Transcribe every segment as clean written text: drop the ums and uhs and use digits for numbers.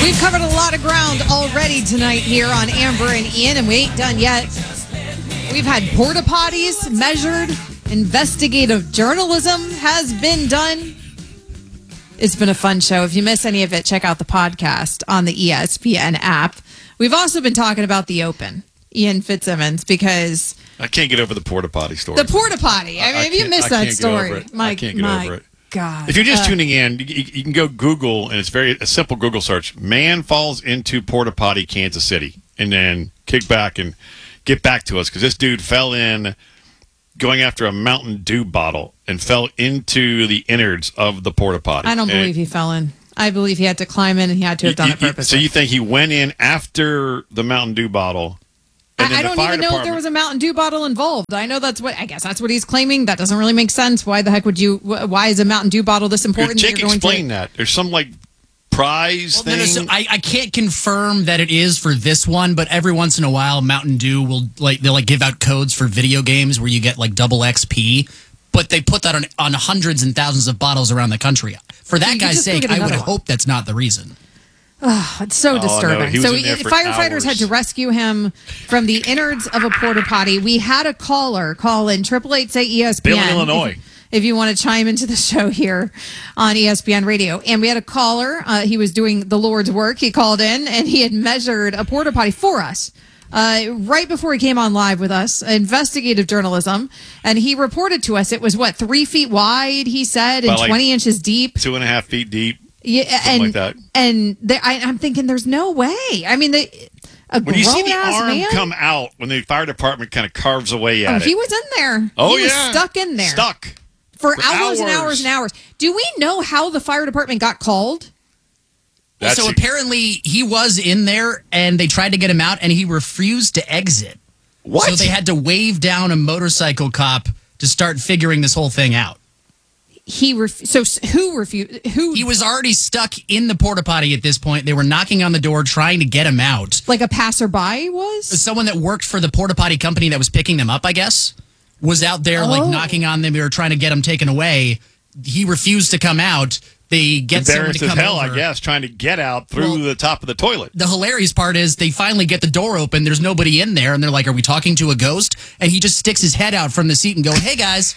We've covered a lot of ground already tonight here on Amber and Ian, and we ain't done yet. We've had porta potties measured. Investigative journalism has been done. It's been a fun show. If you miss any of it, check out the podcast on the ESPN app. We've also been talking about the Open, Ian Fitzsimmons, because I can't get over the porta potty story. The porta potty. I mean, if you missed that story, I can't get over it. God. If you're just tuning in, you can go Google, and it's a simple Google search. Man falls into porta potty, Kansas City, and then kick back and get back to us, because this dude fell in going after a Mountain Dew bottle and fell into the innards of the porta potty. I don't believe he fell in. I believe he had to climb in, and he had to have done it purposely. So you think he went in after the Mountain Dew bottle? I don't even know if there was a Mountain Dew bottle involved. I guess that's what he's claiming. That doesn't really make sense. Why the heck why is a Mountain Dew bottle this important? Jake, explain that. There's some prize thing. So I can't confirm that it is for this one, but every once in a while, Mountain Dew will they'll give out codes for video games where you get double XP. But they put that on hundreds and thousands of bottles around the country. For that guy's sake, I would hope that's not the reason. Oh, it's so disturbing. No, so firefighters had to rescue him from the innards of a porta potty. We had a caller call in 888-SAY-ESPN. Bill in Illinois. If you want to chime into the show here on ESPN Radio. And we had a caller. He was doing the Lord's work. He called in, and he had measured a porta potty for us. Right before he came on live with us, investigative journalism, and he reported to us it was 3 feet wide, he said, and 20 inches deep. 2.5 feet deep. Yeah, something like that. And I'm thinking, there's no way. I mean, when you see the arm come out, when the fire department kind of carves away at it. He was in there. Oh, he was stuck in there. Stuck. For hours and hours and hours. Do we know how the fire department got called? So apparently he was in there, and they tried to get him out, and he refused to exit. What? So they had to wave down a motorcycle cop to start figuring this whole thing out. Who refused? He was already stuck in the porta potty at this point. They were knocking on the door, trying to get him out. Like a passerby was? Someone that worked for the porta potty company that was picking them up, I guess, was out there knocking on them. They were trying to get him taken away. He refused to come out. They get someone to come hell, over. I guess, trying to get out through the top of the toilet. The hilarious part is they finally get the door open. There's nobody in there, and they're like, "Are we talking to a ghost?" And he just sticks his head out from the seat and goes, "Hey guys."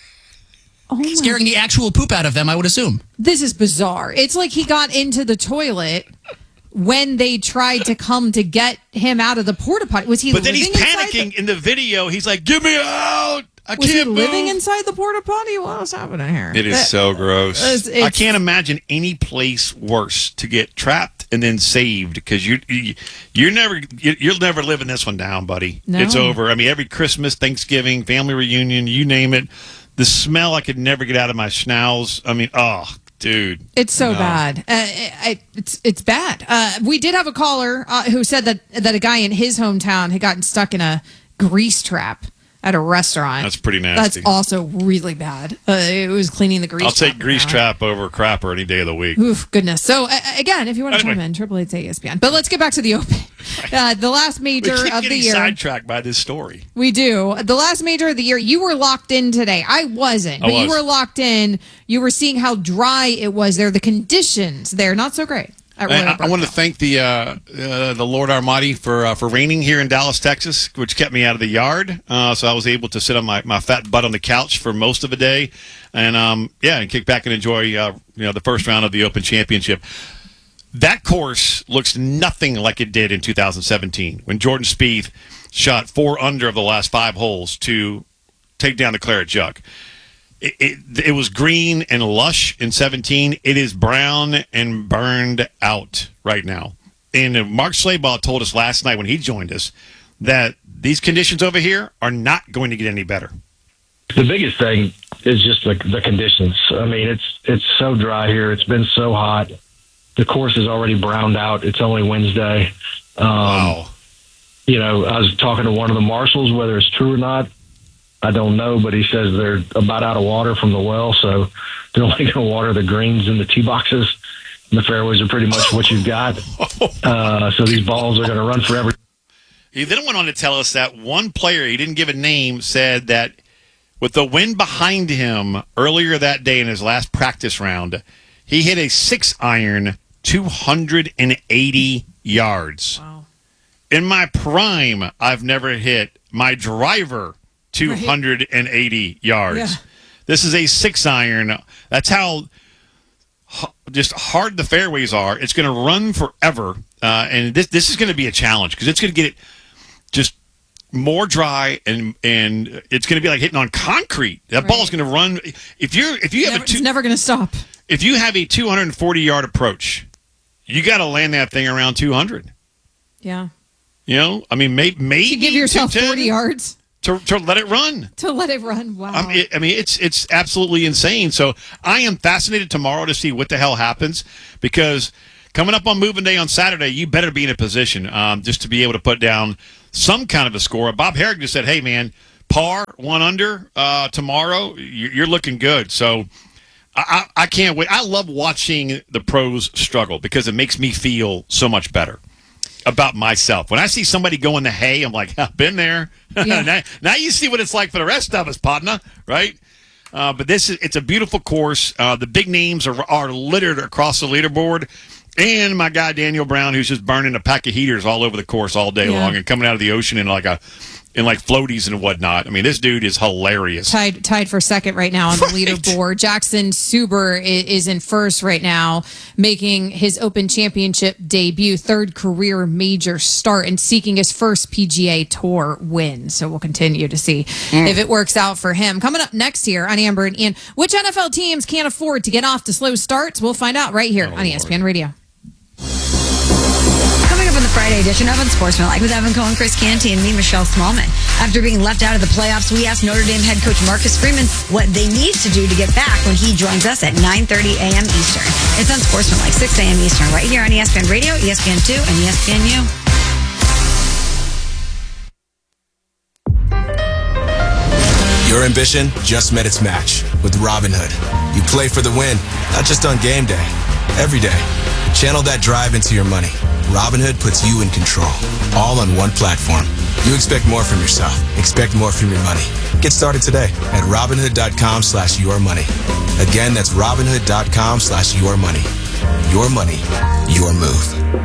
Scaring the actual poop out of them, I would assume. This is bizarre. It's like he got into the toilet when they tried to come to get him out of the porta potty. Was he? But then he's panicking in the video. He's like, "Get me out! Was he living inside the porta potty? What was happening here? It is so gross. I can't imagine any place worse to get trapped and then saved, because you'll never living this one down, buddy. No. It's over. I mean, every Christmas, Thanksgiving, family reunion, you name it. The smell I could never get out of my schnauz. I mean, oh, dude. It's so bad. It's bad. We did have a caller who said that a guy in his hometown had gotten stuck in a grease trap at a restaurant. That's pretty nasty. That's also really bad. It was cleaning the grease trap. I'll take grease trap over crapper any day of the week. Oof, goodness. So, again, if you want to chime in, 888-ESPN. But let's get back to the Open. The last major of the year. Sidetracked by this story. We do. The last major of the year, you were locked in today. I wasn't. But you were locked in. You were seeing how dry it was there. The conditions there, not so great. I want to thank the Lord Almighty for raining here in Dallas, Texas, which kept me out of the yard. So I was able to sit on my fat butt on the couch for most of the day, and kick back and enjoy the first round of the Open Championship. That course looks nothing like it did in 2017 when Jordan Spieth shot 4 under of the last 5 holes to take down the Claret Jug. It was green and lush in 17. It is brown and burned out right now. And Mark Schlabach told us last night when he joined us that these conditions over here are not going to get any better. The biggest thing is just the conditions. I mean, it's so dry here. It's been so hot. The course is already browned out. It's only Wednesday. Wow. I was talking to one of the marshals, whether it's true or not, I don't know, but he says they're about out of water from the well, so they're only going to water the greens and the tee boxes. And the fairways are pretty much what you've got. So these balls are going to run forever. He then went on to tell us that one player, he didn't give a name, said that with the wind behind him earlier that day in his last practice round, he hit a 6-iron 280 yards. Wow. In my prime, I've never hit my driver 280 yards. Yeah. This is a 6-iron. That's how just hard the fairways are. It's going to run forever, and this is going to be a challenge because it's going to get it just more dry, and it's going to be like hitting on concrete. That ball is going to run. If you have It's never going to stop. If you have a 240-yard approach, you got to land that thing around 200. Yeah. You know, I mean, maybe You give yourself 40 yards to let it run. to let it run. Wow. I mean, it's absolutely insane. So I am fascinated tomorrow to see what the hell happens, because coming up on moving day on Saturday, you better be in a position just to be able to put down some kind of a score. Bob Herrick just said, "Hey, man, par 1 under tomorrow. You're looking good." So I can't wait. I love watching the pros struggle because it makes me feel so much better about myself. When I see somebody go in the hay, I'm like, I've been there. Yeah. now you see what it's like for the rest of us, partner, right? But it's a beautiful course. The big names are littered across the leaderboard. And my guy, Daniel Brown, who's just burning a pack of heaters all over the course all day long and coming out of the ocean in like floaties and whatnot. I mean, this dude is hilarious. Tied for second right now on the leaderboard. Jackson Suber is in first right now, making his Open Championship debut, third career major start, and seeking his first PGA Tour win. So we'll continue to see if it works out for him. Coming up next here on Amber and Ian, which NFL teams can't afford to get off to slow starts? We'll find out right here on ESPN Radio. Coming up in the Friday edition of Unsportsmanlike with Evan Cohen, Chris Canty, and me, Michelle Smallman. After being left out of the playoffs, we asked Notre Dame head coach Marcus Freeman what they need to do to get back when he joins us at 9:30 a.m. Eastern. It's Unsportsmanlike, 6 a.m. Eastern, right here on ESPN Radio, ESPN2, and ESPNU. Your ambition just met its match with Robinhood. You play for the win, not just on game day, every day. Channel that drive into your money. Robinhood puts you in control, all on one platform. You expect more from yourself. Expect more from your money. Get started today at Robinhood.com/yourmoney. Again, that's Robinhood.com/yourmoney. Your money, your move.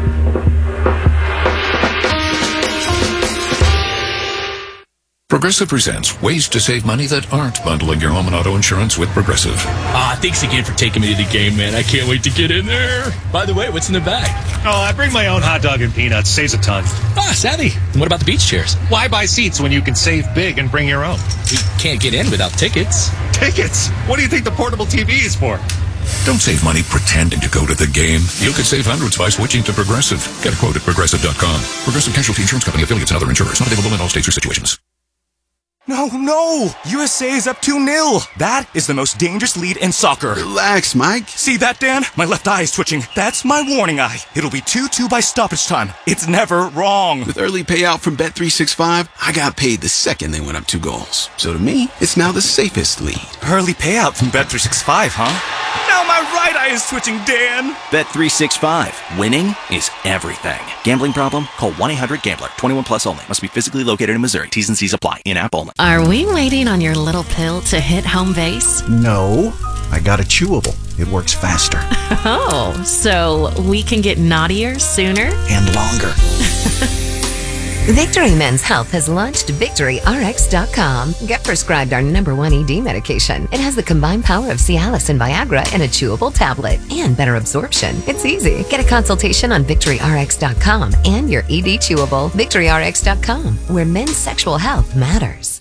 Progressive presents ways to save money that aren't bundling your home and auto insurance with Progressive. Thanks again for taking me to the game, man. I can't wait to get in there. By the way, what's in the bag? Oh, I bring my own hot dog and peanuts. Saves a ton. Savvy. And what about the beach chairs? Why buy seats when you can save big and bring your own? We can't get in without tickets. Tickets? What do you think the portable TV is for? Don't save money pretending to go to the game. You could save hundreds by switching to Progressive. Get a quote at Progressive.com. Progressive Casualty Insurance Company, affiliates, and other insurers. Not available in all states or situations. No! USA is up 2-0. That is the most dangerous lead in soccer. Relax, Mike. See that, Dan? My left eye is twitching. That's my warning eye. It'll be 2-2 by stoppage time. It's never wrong. With early payout from Bet365, I got paid the second they went up 2 goals. So to me, it's now the safest lead. Early payout from Bet365, huh? Now my right eye is twitching, Dan. Bet365. Winning is everything. Gambling problem? Call 1-800-GAMBLER. 21 plus only. Must be physically located in Missouri. T's and C's apply. In-app only. Are we waiting on your little pill to hit home base? No, I got a chewable. It works faster. Oh, so we can get naughtier sooner? And longer. Victory Men's Health has launched VictoryRx.com. Get prescribed our #1 ED medication. It has the combined power of Cialis and Viagra in a chewable tablet and better absorption. It's easy. Get a consultation on VictoryRx.com and your ED chewable. VictoryRx.com, where men's sexual health matters.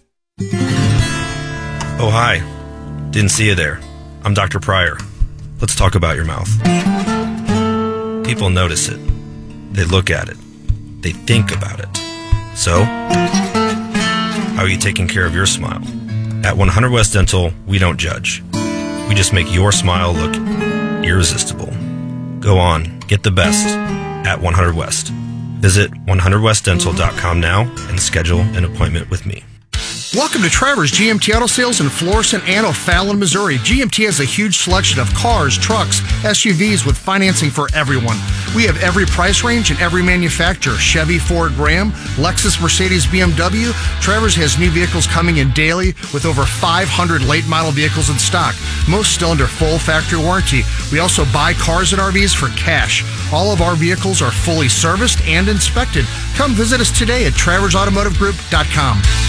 Oh, hi. Didn't see you there. I'm Dr. Pryor. Let's talk about your mouth. People notice it. They look at it. They think about it. So, how are you taking care of your smile? At 100 West Dental, we don't judge. We just make your smile look irresistible. Go on, get the best at 100 West. Visit 100westdental.com now and schedule an appointment with me. Welcome to Travers GMT Auto Sales in Florissant and O'Fallon, Missouri. GMT has a huge selection of cars, trucks, SUVs with financing for everyone. We have every price range and every manufacturer. Chevy, Ford, Ram, Lexus, Mercedes, BMW. Travers has new vehicles coming in daily with over 500 late model vehicles in stock, most still under full factory warranty. We also buy cars and RVs for cash. All of our vehicles are fully serviced and inspected. Come visit us today at TraversAutomotiveGroup.com.